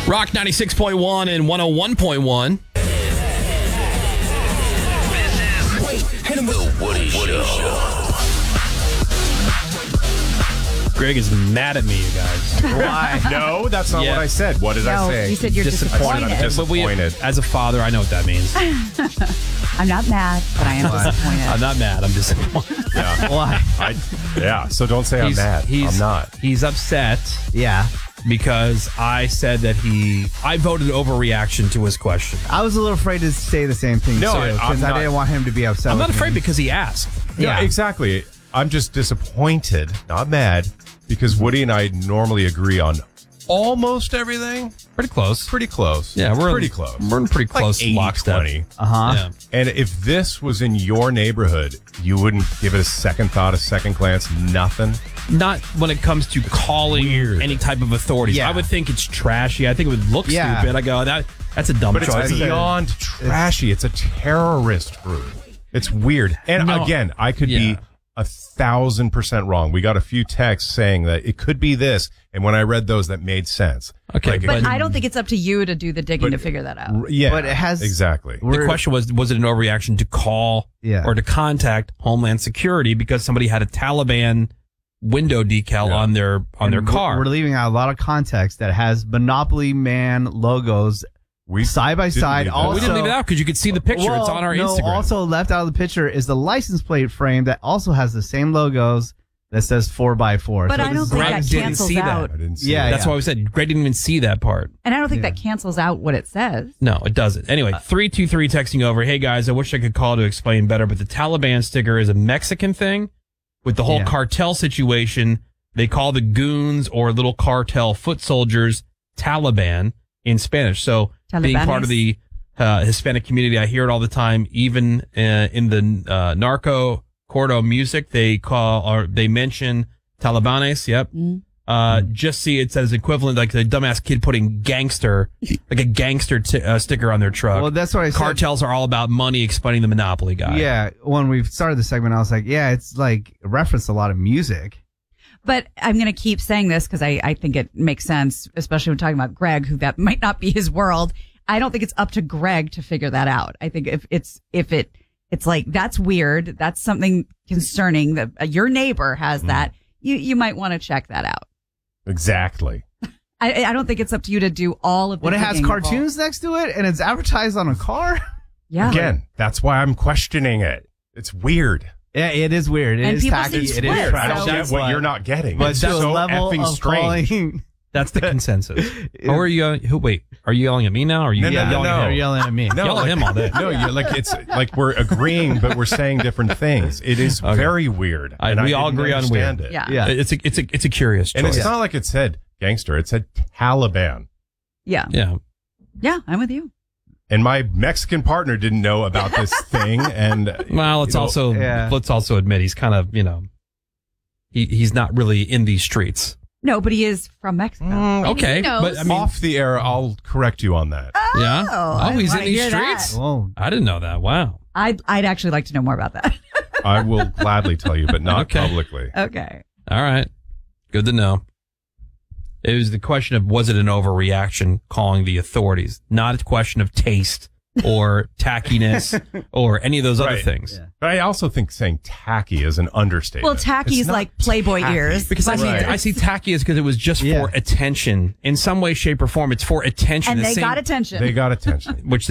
Rock 96.1 and 101.1. The Woody Show. Greg is mad at me, you guys. Why? No, that's not what I said. What did I say? You said you're disappointed. I'm disappointed. As a father, I know what that means. I'm not mad, but I am disappointed. I'm not mad. I'm disappointed. Yeah. Why? So don't say I'm mad. I'm not. He's upset. Yeah. Because I said that I voted overreaction to his question. I was a little afraid to say the same thing, No, too, because I didn't want him to be upset. I'm not with afraid me. because he asked. Yeah, exactly. I'm just disappointed, not mad, because Woody and I normally agree on almost everything. Pretty close. Pretty close. Yeah, we're pretty close. We're in pretty close like 80, lockstep. 20. Yeah. And if this was in your neighborhood, you wouldn't give it a second thought, a second glance, nothing? Not when it comes to calling any type of authorities. Yeah. I would think it's trashy. I think it would look stupid. I go, that's a dumb But choice. it's beyond trashy. It's a terrorist group. It's weird. And again, I could be 1,000% wrong. We got a few texts saying that it could be this. And when I read those, that made sense. Okay. But I don't think it's up to you to do the digging to figure that out. Yeah. But it has... Exactly. The question was it an overreaction to call or to contact Homeland Security because somebody had a Taliban window decal on their car? We're leaving out a lot of context that has Monopoly Man logos side by side. We didn't leave it out because you could see the picture. It's on our Instagram. Also left out of the picture is the license plate frame that also has the same logos that says 4x4. But I don't think that didn't cancels see out. that. I didn't see Yeah, that. That's why we said Greg didn't even see that part. And I don't think that cancels out what it says. No, it doesn't. Anyway, 323 texting over. Hey guys, I wish I could call to explain better, but the Taliban sticker is a Mexican thing. With the whole cartel situation, they call the goons or little cartel foot soldiers Taliban in Spanish. So being part of the Hispanic community, I hear it all the time. Even in the narco corrido music, they mention Talibanes. Yep. Just see it says equivalent, like the dumbass kid putting gangster, like a gangster sticker on their truck. Well, that's what I said. Cartels are all about money, explaining the monopoly guy. Yeah, when we started the segment, I was like, it's like referenced a lot of music. But I'm going to keep saying this because I think it makes sense, especially when talking about Greg, who that might not be his world. I don't think it's up to Greg to figure that out. I think if it's like, that's weird. That's something concerning that your neighbor has that. You might want to check that out. Exactly. I don't think it's up to you to do all of the When it has digging cartoons next to it and it's advertised on a car. Yeah. Again, that's why I'm questioning it. It's weird. Yeah, it is weird. It And is people tacky. seem It is split, I don't trash. get what you're not getting. But It's to a so level effing of strange. calling... That's the consensus. Who are you? Are you yelling at me now? Or are you No, yelling no. at You're him? yelling at me. No, Yell at him all day. No, it's like we're agreeing, but we're saying different things. It is very weird. And we I all didn't agree on understand weird. it. Yeah. It's a curious choice. And it's not like it said gangster. It said Taliban. Yeah. Yeah. I'm with you. And my Mexican partner didn't know about this thing. And Well, let's also admit he's kind of, he's not really in these streets. No, but he is from Mexico. Okay, He knows. but I mean, off the air, I'll correct you on that. yeah. I He's in wanna these hear that. streets. Whoa. I didn't know that. Wow. I'd actually like to know more about that. I will gladly tell you, but not Okay. publicly. Okay. All right. Good to know. It was the question of, was it an overreaction calling the authorities? Not a question of taste or tackiness or any of those other Right. things. Yeah. But I also think saying tacky is an understatement. Well, tacky It's is not like Playboy tacky. ears. Because I see tacky as because it was just for attention. In some way, shape, or form, it's for attention. And The they same- got attention. They got attention. which